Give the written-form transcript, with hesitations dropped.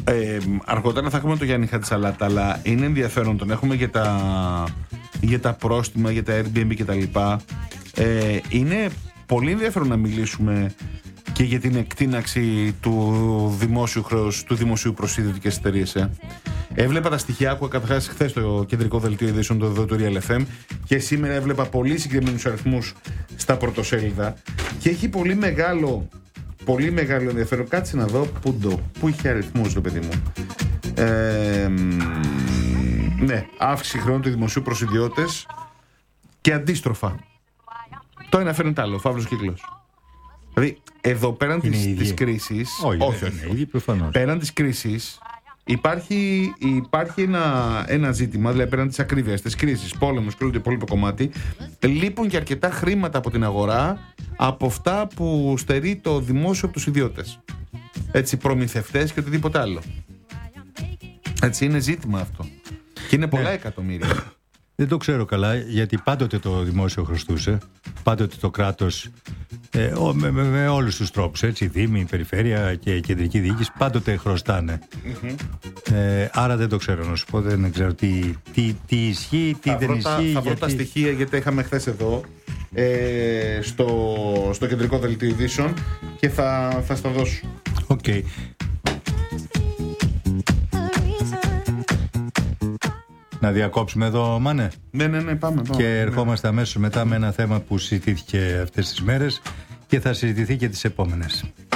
Αργότερα θα έχουμε το Γιάννη Χατζησαλάτα, αλλά είναι ενδιαφέρον, τον έχουμε για τα πρόστιμα, για τα Airbnb κτλ. Είναι πολύ ενδιαφέρον να μιλήσουμε και για την εκτείναξη του δημόσιου χρέους, του δημοσίου προς ιδιωτικές εταιρείες. Έβλεπα τα στοιχεία, άκουγα καταρχάς χθες το κεντρικό δελτίο ειδήσεων του Real FM και σήμερα έβλεπα πολύ συγκεκριμένους αριθμούς στα πρωτοσέλιδα και έχει πολύ μεγάλο ενδιαφέρον. Κάτσε να δω πού είχε αριθμούς, ρε παιδί μου. Ναι, αύξηση χρόνου του δημοσίου προς ιδιώτες και αντίστροφα. Το ένα φέρνει το άλλο, φαύλος κύκλος. Δηλαδή, εδώ πέραν της κρίσης. Όχι, πέραν της κρίσης υπάρχει ένα ζήτημα, δηλαδή πέραν της ακρίβειας, της κρίσης, πόλεμος και όλο το υπόλοιπο κομμάτι, λείπουν και αρκετά χρήματα από την αγορά από αυτά που στερεί το δημόσιο από τους ιδιώτες. Έτσι, προμηθευτές και οτιδήποτε άλλο. Έτσι, είναι ζήτημα αυτό. Και είναι πολλά εκατομμύρια. Δεν το ξέρω καλά, γιατί πάντοτε το δημόσιο χρωστούσε. Πάντοτε το κράτος, με όλους τους τρόπους, έτσι, δήμοι, περιφέρεια και η κεντρική διοίκηση, πάντοτε χρωστάνε. Άρα δεν το ξέρω να σου πω, δεν ξέρω τι ισχύει, τι δεν ισχύει. Θα βρω τα στοιχεία, γιατί είχαμε χθες εδώ, στο κεντρικό δελτίο ειδήσεων και θα στα δώσω. Οκ. Να διακόψουμε εδώ, Μάνε. Ναι, πάμε. Και ερχόμαστε αμέσως μετά με ένα θέμα που συζητήθηκε αυτές τις μέρες και θα συζητηθεί και τις επόμενες.